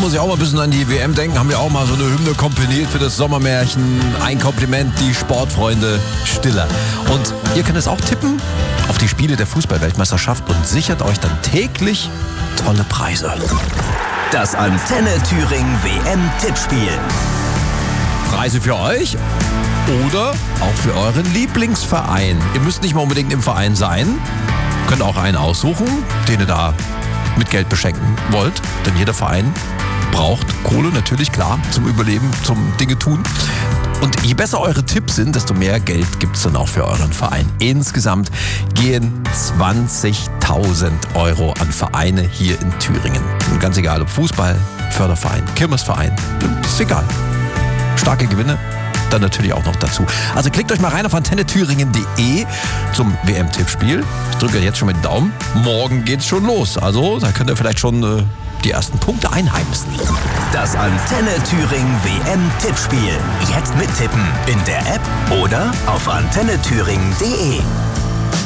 muss ich auch mal ein bisschen an die WM denken. Haben wir auch mal so eine Hymne komponiert für das Sommermärchen. Ein Kompliment, die Sportfreunde Stiller. Und ihr könnt es auch tippen auf die Spiele der Fußball-Weltmeisterschaft und sichert euch dann täglich tolle Preise. Das Antenne Thüringen WM-Tippspiel. Preise für euch oder auch für euren Lieblingsverein. Ihr müsst nicht mal unbedingt im Verein sein. Könnt auch einen aussuchen, den ihr da mit Geld beschenken wollt. Denn jeder Verein braucht Kohle, natürlich, klar, zum Überleben, zum Dinge tun. Und je besser eure Tipps sind, desto mehr Geld gibt es dann auch für euren Verein. Insgesamt gehen 20.000 Euro an Vereine hier in Thüringen. Und ganz egal, ob Fußball, Förderverein, Kirmesverein, ist egal. Starke Gewinne dann natürlich auch noch dazu. Also klickt euch mal rein auf antennethüringen.de zum WM-Tippspiel. Ich drücke jetzt schon mit den Daumen. Morgen geht's schon los. Also da könnt ihr vielleicht schon die ersten Punkte einheimsen. Das Antenne Thüringen WM-Tippspiel. Jetzt mittippen in der App oder auf antennethüringen.de.